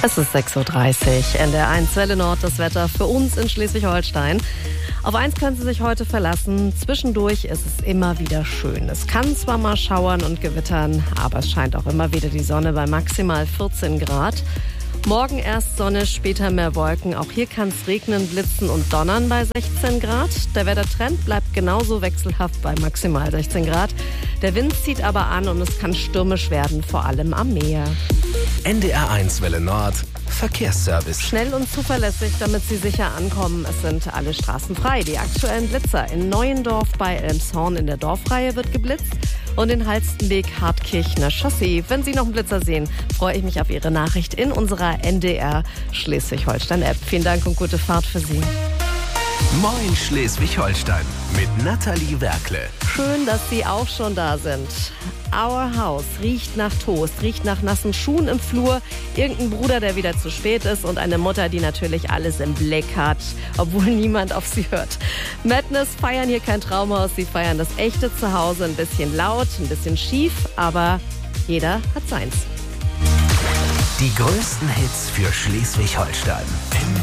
Es ist 6:30 Uhr. NDR1 Welle Nord, das Wetter für uns in Schleswig-Holstein. Auf eins können Sie sich heute verlassen. Zwischendurch ist es immer wieder schön. Es kann zwar mal schauern und gewittern, aber es scheint auch immer wieder die Sonne bei maximal 14 Grad. Morgen erst Sonne, später mehr Wolken. Auch hier kann es regnen, blitzen und donnern bei 16 Grad. Der Wettertrend bleibt genauso wechselhaft bei maximal 16 Grad. Der Wind zieht aber an und es kann stürmisch werden, vor allem am Meer. NDR1 Welle Nord, Verkehrsservice. Schnell und zuverlässig, damit Sie sicher ankommen. Es sind alle Straßen frei. Die aktuellen Blitzer in Neuendorf bei Elmshorn in der Dorfreihe wird geblitzt und in Halstenweg Hartkirchner Chaussee. Wenn Sie noch einen Blitzer sehen, freue ich mich auf Ihre Nachricht in unserer NDR Schleswig-Holstein-App. Vielen Dank und gute Fahrt für Sie. Moin Schleswig-Holstein mit Nathalie Werkle. Schön, dass Sie auch schon da sind. Our House riecht nach Toast, riecht nach nassen Schuhen im Flur, irgendein Bruder, der wieder zu spät ist und eine Mutter, die natürlich alles im Blick hat, obwohl niemand auf sie hört. Madness feiern hier kein Traumhaus, sie feiern das echte Zuhause, ein bisschen laut, ein bisschen schief, aber jeder hat seins. Die größten Hits für Schleswig-Holstein.